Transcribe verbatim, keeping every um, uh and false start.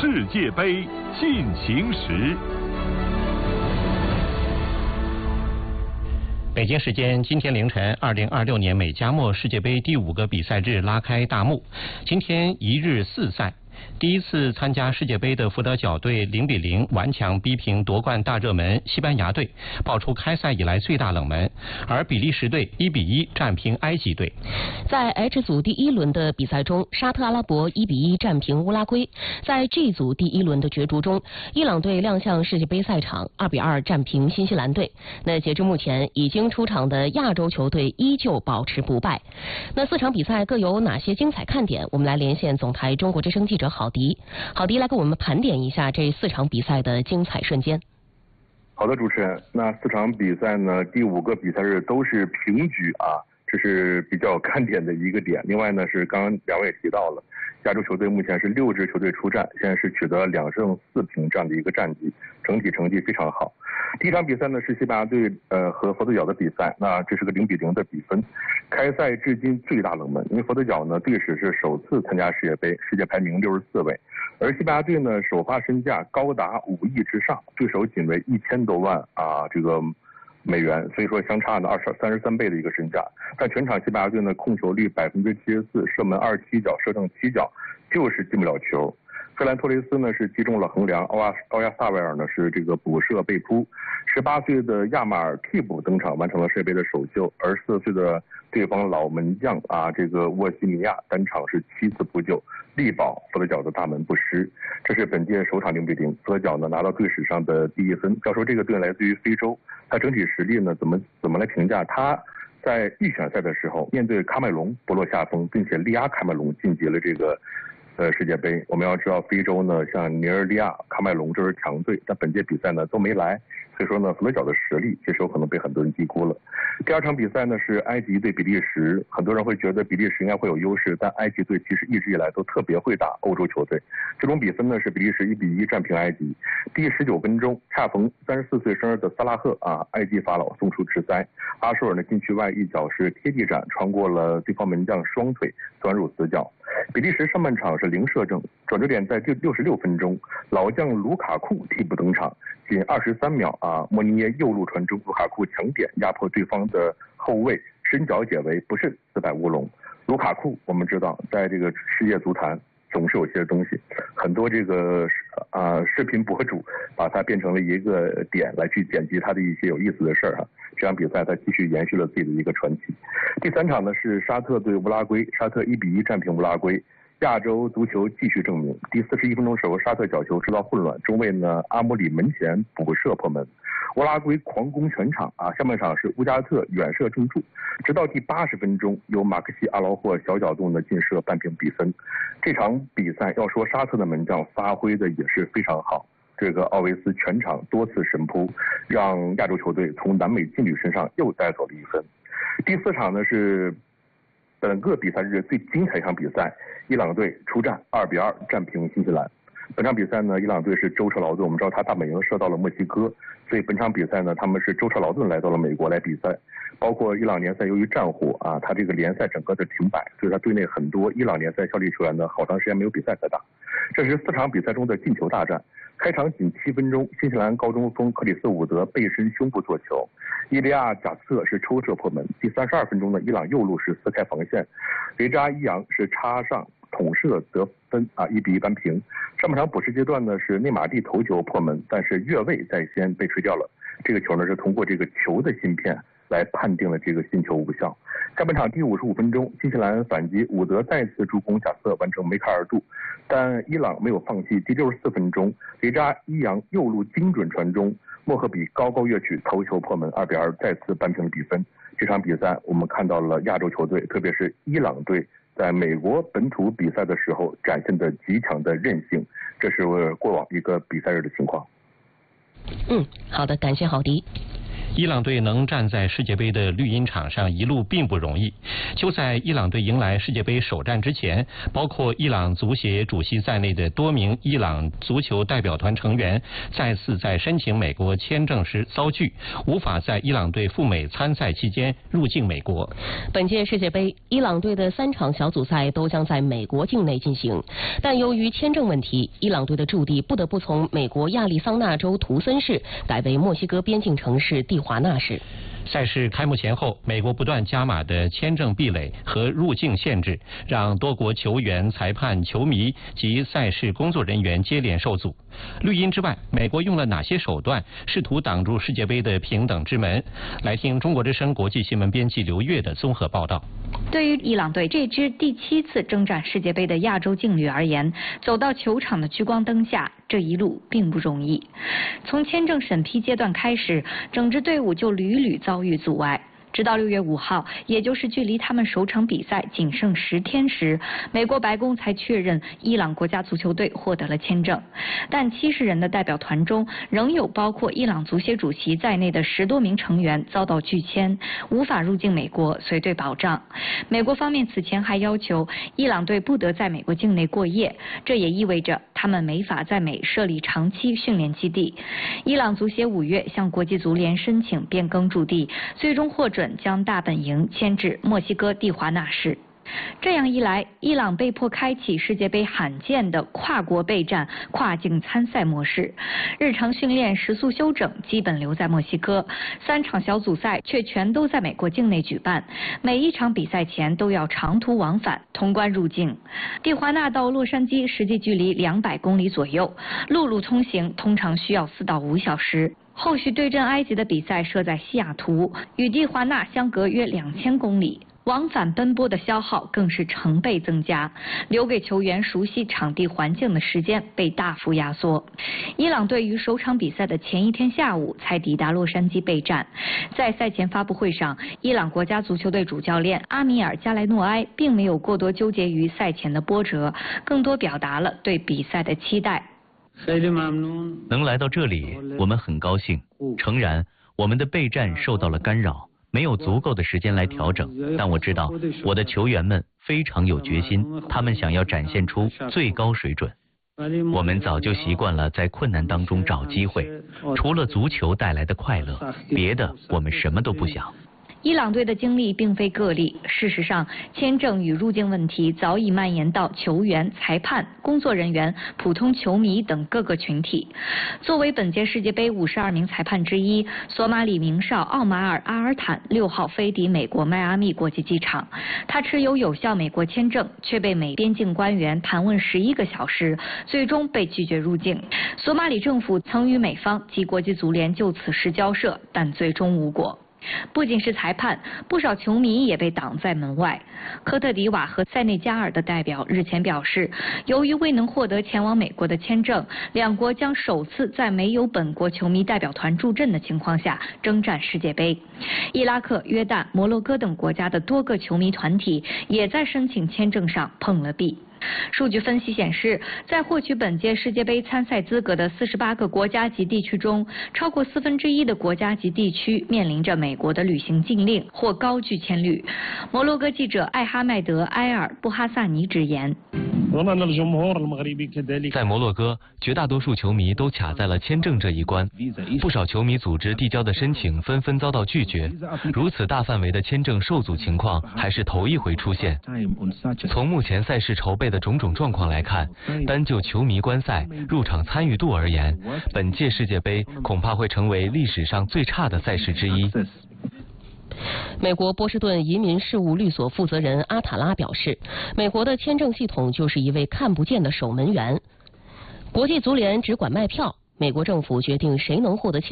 世界杯进行时。 北京时间今天凌晨，二零二六年美加墨世界杯第五个比赛日拉开大幕。今天一日四赛。第一次参加世界杯的福德角队零比零顽强逼平夺冠大热门西班牙队，爆出开赛以来最大冷门；而比利时队一比一战平埃及队。 在 H 组第一轮的比赛中，沙特阿拉伯一比一战平乌拉圭。在 G 组第一轮的角逐中，伊朗队亮相世界杯赛场，二比二战平新西兰队。那截至目前，已经出场的亚洲球队依旧保持不败。那四场比赛各有哪些精彩看点？我们来连线总台中国之声记者郝迪。郝迪来给我们盘点一下这四场比赛的精彩瞬间。 好的，主持人，那四场比赛呢，第五个比赛日都是平局啊，这是比较看点的一个点。另外呢，是刚刚两位也提到了，亚洲球队目前是六支球队出战，现在是取得两胜四平这样的一个战绩，整体成绩非常好。第一场比赛呢是西班牙队呃和佛得角的比赛，那这是个零比零的比分。开赛至今最大冷门，因为佛得角呢队史是首次参加世界杯，世界排名六十四位，而西班牙队呢首发身价高达五亿之上，对手仅为一千多万啊这个美元，所以说相差呢二十三十三倍的一个身价。但全场西班牙队呢控球率百分之七十四，射门二十七脚，射正七脚，就是进不了球。费兰托雷斯呢是击中了横梁，奥亚奥亚萨维尔呢是这个补射被扑。十八岁的亚马尔替补登场，完成了世界杯的首秀。而十四岁的对方老门将啊，这个沃西尼亚单场是七次扑救，力保佛得角的大门不失。这是本届首场零比零，佛得角呢拿到队史上的第一分。要说这个队来自于非洲，它整体实力呢怎么怎么来评价？它在预选赛的时候面对喀麦隆不落下风，并且力压喀麦隆晋级了这个。呃，世界杯我们要知道，非洲呢，像尼日利亚、喀麦隆这是强队，但本届比赛呢都没来，所以说呢，佛得角的实力其实有可能被很多人低估了。第二场比赛呢是埃及对比利时，很多人会觉得比利时应该会有优势，但埃及队其实一直以来都特别会打欧洲球队。这种比分呢是比利时一比一战平埃及。第十九分钟，恰逢三十四岁生日的萨拉赫啊，埃及法老送出直塞，阿舒尔呢禁区外一脚是贴地斩，穿过了对方门将双腿，钻入死角。比利时上半场是零射正，转折点在第六十六分钟，老将卢卡库替补登场，仅二十三秒啊，莫尼耶右路传中，卢卡库强点压迫对方的后卫，伸脚解围，不慎自摆乌龙。卢卡库我们知道，在这个世界足坛总是有些东西，很多这个啊、呃、视频博主把它变成了一个点来去剪辑他的一些有意思的事儿哈。这场比赛他继续延续了自己的一个传奇。第三场呢是沙特对乌拉圭，沙特一比一战平乌拉圭。亚洲足球继续证明，第四十一分钟时候，沙特角球制造混乱，中卫呢阿姆里门前补射破门，乌拉圭狂攻全场啊！下半场是乌加特远射正中，直到第八十分钟，由马克西阿劳霍小角度呢劲射扳平比分。这场比赛要说沙特的门将发挥的也是非常好，这个奥维斯全场多次神扑，让亚洲球队从南美劲旅身上又带走了一分。第四场呢是本个比赛日最精彩一场比赛，伊朗队出战二比二战平新西兰。本场比赛呢，伊朗队是舟车劳顿，我们知道他大本营射到了墨西哥，所以本场比赛呢，他们是舟车劳顿来到了美国来比赛。包括伊朗联赛由于战火啊，他这个联赛整个的停摆，所以他队内很多伊朗联赛效力球员呢，好长时间没有比赛可打。这是四场比赛中的进球大战。开场仅七分钟，新西兰高中锋克里斯伍德背身胸部做球，伊利亚贾瑟是抽射破门。第三十二分钟呢，伊朗右路是撕开防线，雷扎伊扬是插上捅射得分啊，一比一扳平。上半场补时阶段呢是内马蒂头球破门，但是越位在先被吹掉了。这个球呢是通过这个球的芯片来判定了这个进球无效。下半场第五十五分钟，新西兰反击，伍德再次助攻贾瑟完成梅开二度，但伊朗没有放弃。第六十四分钟，雷扎伊扬右路精准传中，莫赫比高高跃起头球破门，二比二再次扳平了比分。这场比赛我们看到了亚洲球队，特别是伊朗队在美国本土比赛的时候展现的极强的韧性，这是过往一个比赛日的情况。 嗯，好的，感谢郝迪。 伊朗队能站在世界杯的绿茵场上一路并不容易。就在伊朗队迎来世界杯首战之前，包括伊朗足协主席在内的多名伊朗足球代表团成员再次在申请美国签证时遭拒，无法在伊朗队赴美参赛期间入境美国。 本届世界杯，伊朗队的三场小组赛都将在美国境内进行，但由于签证问题，伊朗队的驻地不得不从美国亚利桑那州图森市改为墨西哥边境城市蒂华纳市。 赛事开幕前后，美国不断加码的签证壁垒和入境限制，让多国球员、裁判、球迷及赛事工作人员接连受阻。绿茵之外，美国用了哪些手段试图挡住世界杯的平等之门？来听中国之声国际新闻编辑刘越的综合报道。 对于伊朗队这支第七次征战世界杯的亚洲劲旅而言，走到球场的聚光灯下，这一路并不容易。从签证审批阶段开始，整支队伍就屡屡遭遇阻碍。直到六月五号，也就是距离他们首场比赛仅剩十天时，美国白宫才确认伊朗国家足球队获得了签证。但七十人的代表团中，仍有包括伊朗足协主席在内的十多名成员遭到拒签，无法入境美国随队保障。美国方面此前还要求伊朗队不得在美国境内过夜，这也意味着他们没法在美设立长期训练基地。伊朗足协五月向国际足联申请变更驻地，最终获准将大本营迁至墨西哥蒂华纳市。这样一来，伊朗被迫开启世界杯罕见的跨国备战、跨境参赛模式。日常训练、食宿休整基本留在墨西哥，三场小组赛却全都在美国境内举办。每一场比赛前都要长途往返，通关入境。蒂华纳到洛杉矶实际距离两百公里左右，陆路通行通常需要四到五小时。后续对阵埃及的比赛设在西雅图，与蒂华纳相隔约两千公里。往返奔波的消耗更是成倍增加，留给球员熟悉场地环境的时间被大幅压缩。伊朗队于首场比赛的前一天下午才抵达洛杉矶备战。在赛前发布会上，伊朗国家足球队主教练阿米尔加莱诺埃并没有过多纠结于赛前的波折，更多表达了对比赛的期待。 能来到这里，我们很高兴。诚然，我们的备战受到了干扰，没有足够的时间来调整，但我知道我的球员们非常有决心，他们想要展现出最高水准。我们早就习惯了在困难当中找机会，除了足球带来的快乐，别的我们什么都不想。 伊朗队的经历并非个例，事实上，签证与入境问题早已蔓延到球员、裁判、工作人员、普通球迷等各个群体。作为本届世界杯五十二名裁判之一，索马里名少奥马尔·阿尔坦六号飞抵美国迈阿密国际机场，他持有有效美国签证，却被美边境官员盘问十一个小时，最终被拒绝入境。索马里政府曾与美方及国际足联就此事交涉，但最终无果。不仅是裁判，不少球迷也被挡在门外。科特迪瓦和塞内加尔的代表日前表示，由于未能获得前往美国的签证，两国将首次在没有本国球迷代表团助阵的情况下征战世界杯。伊拉克、约旦、摩洛哥等国家的多个球迷团体也在申请签证上碰了壁。数据分析显示，在获取本届世界杯参赛资格的四十八个国家及地区中，超过四分之一的国家及地区面临着美国的旅行禁令或高拒签率。摩洛哥记者艾哈迈德·埃尔布哈萨尼直言， 在摩洛哥，绝大多数球迷都卡在了签证这一关，不少球迷组织递交的申请纷纷遭到拒绝。如此大范围的签证受阻情况还是头一回出现。从目前赛事筹备的种种状况来看，单就球迷观赛、入场参与度而言，本届世界杯恐怕会成为历史上最差的赛事之一。 美国波士顿移民事务律所负责人阿塔拉表示，美国的签证系统就是一位看不见的守门员。国际足联只管卖票，美国政府决定谁能获得签证